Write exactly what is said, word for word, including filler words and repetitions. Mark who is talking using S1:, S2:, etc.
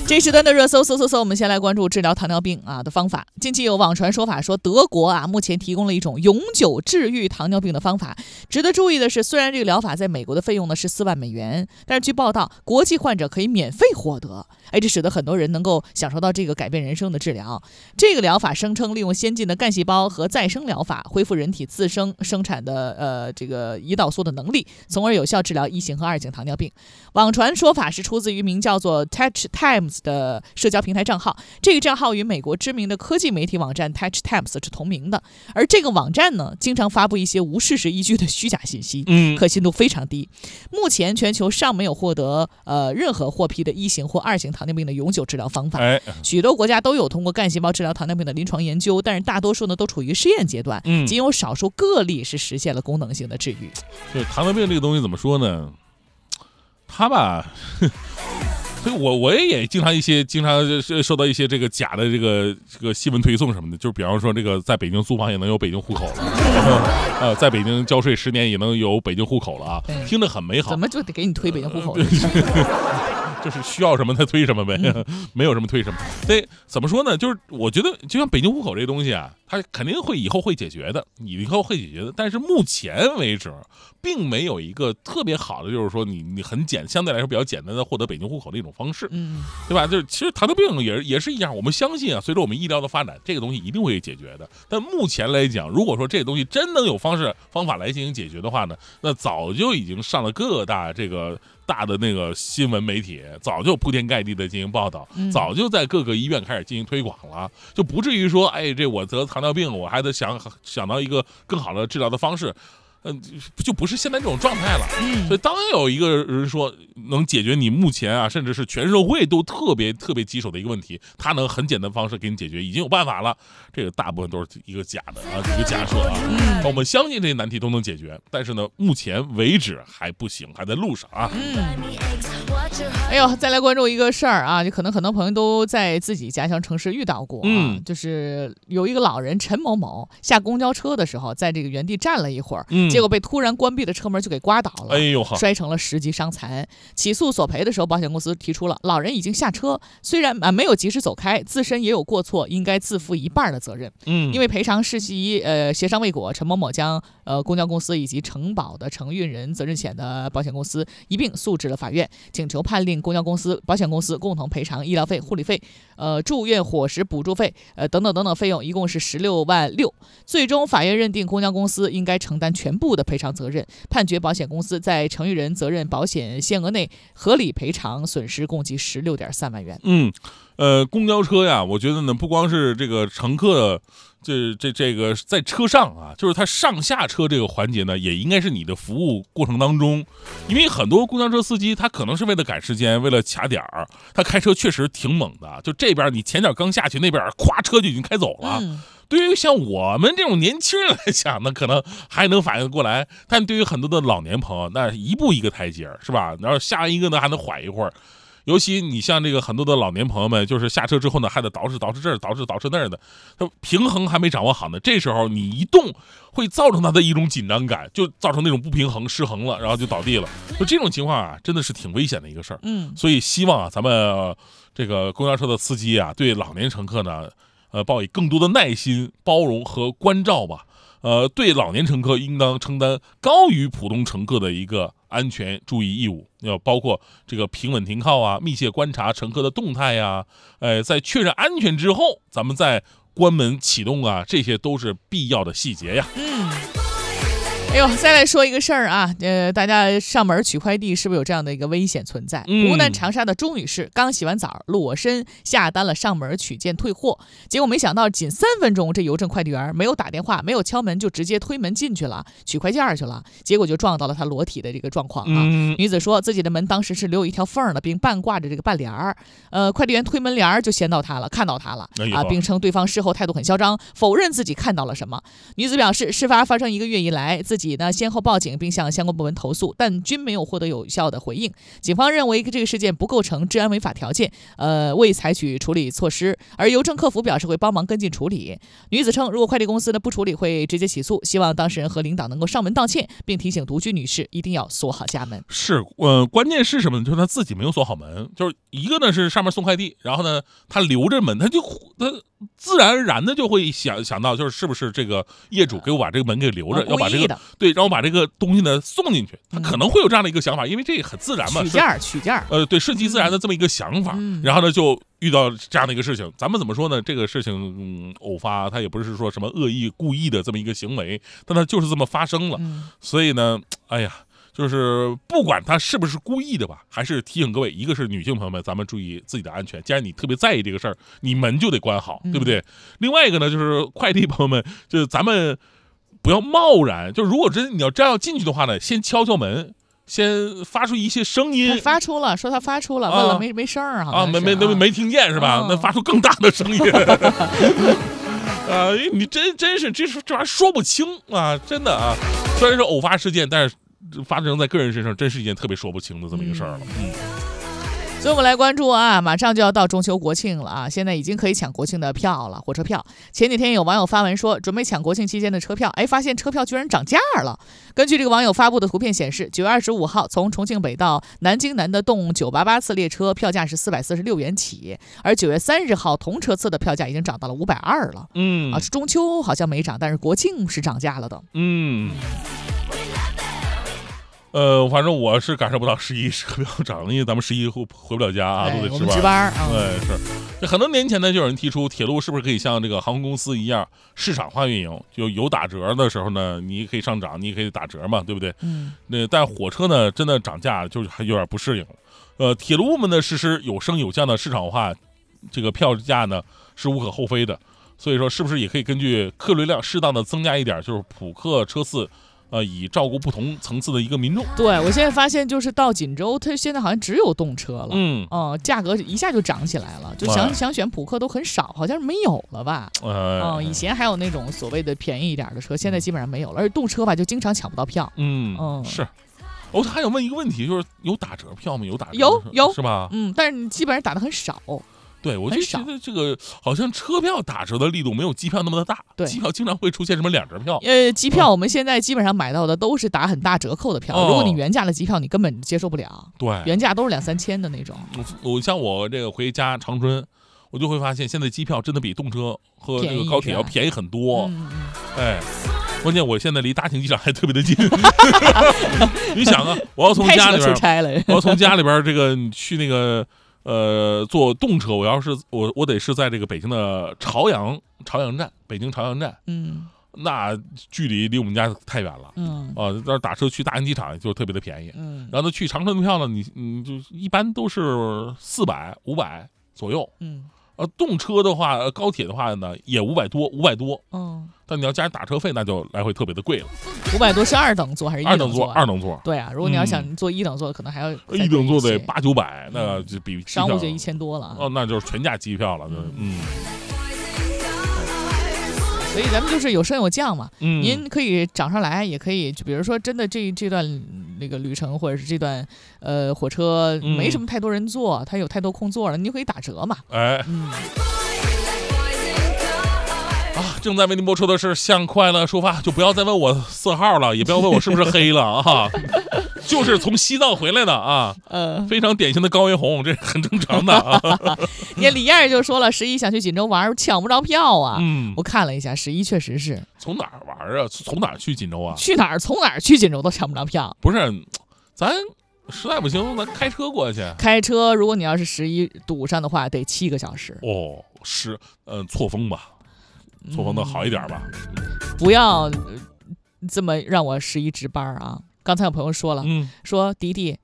S1: 这时段的热搜搜搜搜，我们先来关注治疗糖尿病啊的方法。近期有网传说法说，德国啊目前提供了一种永久治愈糖尿病的方法。值得注意的是，虽然这个疗法在美国的费用呢是四万美元，但是据报道，国际患者可以免费获得。哎，这使得很多人能够享受到这个改变人生的治疗。这个疗法声称利用先进的干细胞和再生疗法，恢复人体自身生产的呃这个胰岛素的能力，从而有效治疗一型和二型糖尿病。网传说法是出自于名叫做 Touch Times 的社交平台账号，这个账号与美国知名的科技媒体网站 Touch Times 是同名的。而这个网站呢，经常发布一些无事实依据的虚假信息，
S2: 嗯，
S1: 可信度非常低。目前全球尚没有获得呃任何获批的一型或二型糖尿病的永久治疗方法。
S2: 哎，
S1: 许多国家都有通过干细胞治疗糖尿病的临床研究，但是大多数呢都处于试验阶段，
S2: 嗯，
S1: 仅有少数个例是实现了功能性的治愈。
S2: 就糖尿病这个东西怎么说呢？它吧，所以我我也经常一些经常受到一些这个假的这个这个新闻推送什么的，就是比方说这个在北京租房也能有北京户口了，然后呃在北京交税十年也能有北京户口了啊，听着很美好。
S1: 怎么就得给你推北京户口？
S2: 就是需要什么他推什么呗，嗯、没有什么推什么。所以怎么说呢？就是我觉得，就像北京户口这个东西啊，它肯定会以后会解决的，以后会解决的。但是目前为止，并没有一个特别好的，就是说你你很简，相对来说比较简单的获得北京户口的一种方式，
S1: 嗯，
S2: 对吧？就是其实糖尿病也也是一样，我们相信啊，随着我们医疗的发展，这个东西一定会解决的。但目前来讲，如果说这个东西真能有方式方法来进行解决的话呢，那早就已经上了各大这个。大的那个新闻媒体早就铺天盖地的进行报道，
S1: 嗯、
S2: 早就在各个医院开始进行推广了，就不至于说，哎，这我得糖尿病，我还得想想到一个更好的治疗的方式。嗯，就不是现在这种状态了。
S1: 嗯，
S2: 所以当有一个人说能解决你目前啊，甚至是全社会都特别特别棘手的一个问题，他能很简单的方式给你解决，已经有办法了。这个大部分都是一个假的啊，一个假设啊。
S1: 嗯，
S2: 我们相信这些难题都能解决，但是呢，目前为止还不行，还在路上啊。
S1: 嗯，哎呦，再来关注一个事儿啊，就可能很多朋友都在自己家乡城市遇到过啊，
S2: 嗯，
S1: 就是有一个老人陈某某下公交车的时候，在这个原地站了一会儿，
S2: 嗯。
S1: 结果被突然关闭的车门就给刮倒了，
S2: 哎呦，
S1: 摔成了十级伤残。起诉索赔的时候，保险公司提出了老人已经下车，虽然啊没有及时走开，自身也有过错，应该自负一半的责任。
S2: 嗯，
S1: 因为赔偿事宜呃协商未果，陈某某将呃公交公司以及承保的承运人责任险的保险公司一并诉至了法院，请求判令公交公司、保险公司共同赔偿医疗费、护理费、呃住院伙食补助费呃等等等等费用，一共是十六万六。最终法院认定公交公司应该承担全部的赔偿责任，判决保险公司在承运人责任保险限额内合理赔偿损失共计十六点三万元。
S2: 嗯，呃，公交车呀，我觉得呢，不光是这个乘客，这这这个在车上啊，就是他上下车这个环节呢，也应该是你的服务过程当中，因为很多公交车司机他可能是为了赶时间，为了卡点儿，他开车确实挺猛的，就这边你前脚刚下去，那边咵车就已经开走了。
S1: 嗯，
S2: 对于像我们这种年轻人来讲呢，可能还能反应过来，但对于很多的老年朋友，那一步一个台阶是吧？然后下一个呢还能缓一会儿。尤其你像这个很多的老年朋友们，就是下车之后呢，还得捯饬捯饬这儿，捯饬捯饬那儿的，他平衡还没掌握好呢。这时候你一动，会造成他的一种紧张感，就造成那种不平衡、失衡了，然后就倒地了。就这种情况啊，真的是挺危险的一个事儿。
S1: 嗯，
S2: 所以希望啊，咱们、呃、这个公交车的司机啊，对老年乘客呢，呃，抱以更多的耐心、包容和关照吧。呃，对老年乘客应当承担高于普通乘客的一个安全注意义务，要包括这个平稳停靠啊，密切观察乘客的动态呀、啊，呃，在确认安全之后，咱们再关门启动啊，这些都是必要的细节呀。
S1: 嗯。哎呦，再来说一个事儿啊，呃，大家上门取快递是不是有这样的一个危险存在？
S2: 嗯、
S1: 湖南长沙的朱女士刚洗完澡，裸身下单了上门取件退货，结果没想到仅三分钟，这邮政快递员没有打电话，没有敲门，就直接推门进去了，取快件去了，结果就撞到了她裸体的这个状况啊。
S2: 嗯、
S1: 女子说自己的门当时是留有一条缝的，并半挂着这个半帘儿，呃，快递员推门帘儿就掀到她了，看到她了啊，并称对方事后态度很嚣张，否认自己看到了什么。女子表示，事发发生一个月以来，自自己呢先后报警并向相关部门投诉，但均没有获得有效的回应。警方认为这个事件不构成治安违法条件，呃，未采取处理措施。而邮政客服表示会帮忙跟进处理。女子称，如果快递公司呢不处理，会直接起诉，希望当事人和领导能够上门道歉，并提醒独居女士一定要锁好家门。
S2: 是，呃，关键是什么呢？就是他自己没有锁好门，就是一个呢是上面送快递，然后呢他留着门，他就他自然而然的就会想想到，就是是不是这个业主给我把这个门给留着，要把这个对，然后把这个东西呢送进去，他可能会有这样的一个想法，因为这很自然嘛，
S1: 取件取件，
S2: 呃，对，顺其自然的这么一个想法，
S1: 嗯、
S2: 然后呢就遇到这样的一个事情。咱们怎么说呢？这个事情、嗯、偶发，它也不是说什么恶意故意的这么一个行为，但它就是这么发生了。
S1: 嗯、
S2: 所以呢，哎呀。就是不管他是不是故意的吧，还是提醒各位，一个是女性朋友们，咱们注意自己的安全。既然你特别在意这个事儿，你门就得关好，对不对？嗯、另外一个呢，就是快递朋友们，就是咱们不要贸然，就如果真你要真要进去的话呢，先敲敲门，先发出一些声音。
S1: 他发出了，说他发出了，问了、啊、没没声儿
S2: 啊，没没没没听见是吧？哦、那发出更大的声音。啊，你真真是这这玩意儿说不清啊，真的啊。虽然是偶发事件，但是。发生在个人身上，真是一件特别说不清的这么一个事儿了。嗯，
S1: 所以我们来关注啊，马上就要到中秋国庆了啊，现在已经可以抢国庆的票了，火车票。前几天有网友发文说，准备抢国庆期间的车票，哎，发现车票居然涨价了。根据这个网友发布的图片显示，九月二十五号从重庆北到南京南的动九八八次列车票价是四百四十六元起，而九月三十号同车次的票价已经涨到了五百二了。
S2: 嗯，
S1: 啊，中秋好像没涨，但是国庆是涨价了的。
S2: 嗯。呃，反正我是感受不到十一车票涨，因为咱们十一回回不了家啊，都得值班。
S1: 值班。
S2: 对，是。很多年前呢，就有人提出，铁路是不是可以像这个航空公司一样市场化运营？就有打折的时候呢，你可以上涨，你也可以打折嘛，对不对？
S1: 嗯。
S2: 那但火车呢，真的涨价就是还有点不适应了。呃，铁路部门的实施有升有降的市场化，这个票价呢是无可厚非的。所以说，是不是也可以根据客流量适当的增加一点，就是普客车次？呃，以照顾不同层次的一个民众。
S1: 对，我现在发现，就是到锦州，它现在好像只有动车了。
S2: 嗯，
S1: 哦、呃，价格一下就涨起来了，就想、哎、想选普客都很少，好像是没有了吧？
S2: 嗯、呃
S1: 呃，以前还有那种所谓的便宜一点的车，现在基本上没有了。而且动车吧，就经常抢不到票。
S2: 嗯
S1: 嗯，
S2: 是。我还想问一个问题，就是有打折票吗？有打折？
S1: 有有
S2: 是吧？
S1: 嗯，但是你基本上打的很少。
S2: 对，我就觉得这个好像车票打折的力度没有机票那么的大。
S1: 对，
S2: 机票经常会出现什么两折票。
S1: 呃，机票我们现在基本上买到的都是打很大折扣的票。
S2: 哦、
S1: 如果你原价的机票，你根本接受不了。
S2: 对，
S1: 原价都是两三千的那种。
S2: 我我像我这个回家长春，我就会发现现在机票真的比动车和这个高铁要便宜很多。
S1: 嗯、
S2: 哎，关键我现在离大庆机场还特别的近。你想啊，我要从家里边，我要从家里边这个去那个。呃，坐动车，我要是我我得是在这个北京的朝阳朝阳站，北京朝阳站，
S1: 嗯，
S2: 那距离离我们家太远了，
S1: 嗯，
S2: 啊，要打车去大兴机场就特别的便宜，
S1: 嗯，
S2: 然后呢去长春的票呢，你你就一般都是四百五百左右，
S1: 嗯，
S2: 呃，动车的话，高铁的话呢也五百多，五百多，
S1: 嗯，
S2: 但你要加上打车费，那就来回特别的贵了。
S1: 五百多是二等座还是一
S2: 二等
S1: 座？
S2: 二等座。
S1: 对啊，如果你要想坐一等座，可能还要
S2: 一等座得八九百，那就比
S1: 商务就一千多了。
S2: 哦，那就是全价机票了，嗯。
S1: 所以咱们就是有升有降嘛，
S2: 嗯，
S1: 您可以涨上来，也可以，就比如说真的这这段那个旅程，或者是这段呃火车没什么太多人坐，它有太多空座了，你就可以打折嘛。
S2: 哎，
S1: 嗯。
S2: 啊，正在为您播出的是《向快乐出发》，就不要再问我色号了，也不要问我是不是黑了啊，就是从西藏回来的啊，
S1: 呃，
S2: 非常典型的高原红，这很正常的啊。
S1: 你看李燕就说了，十一想去锦州玩，抢不着票啊。
S2: 嗯，
S1: 我看了一下，十一确实是。
S2: 从哪儿玩啊？从哪儿去锦州啊？
S1: 去哪儿？从哪儿去锦州都抢不着票。
S2: 不是，咱实在不行，咱开车过去。
S1: 开车，如果你要是十一堵上的话，得七个小时。
S2: 哦，是，嗯、呃，错峰吧。错峰的好一点吧，
S1: 不要这么让我十一值班啊！刚才有朋友说了，
S2: 嗯，
S1: 说迪迪